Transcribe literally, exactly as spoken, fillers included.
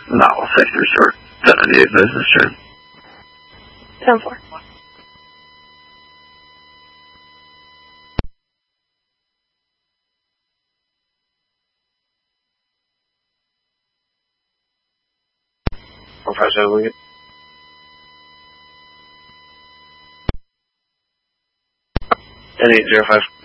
No, sector short. ten ninety-eight business train. ten four. One five seven, Lincoln. ten eight zero five.